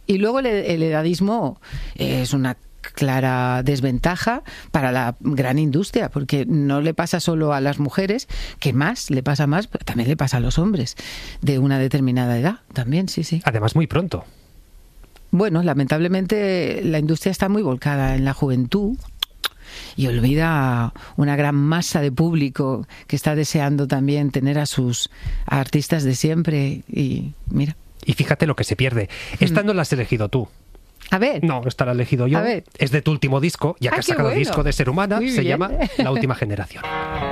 Y luego el edadismo es una clara desventaja para la gran industria, porque no le pasa solo a las mujeres, que más, le pasa más, pero también le pasa a los hombres de una determinada edad, también, sí. Además, muy pronto. Bueno, lamentablemente la industria está muy volcada en la juventud y olvida una gran masa de público que está deseando también tener a sus artistas de siempre y mira. Y fíjate lo que se pierde. Esta no la has elegido tú. A ver. No, esta la he elegido yo. A ver. Es de tu último disco, ya que has sacado bueno. disco de Ser Humana. Muy Se bien. llama La Última Generación.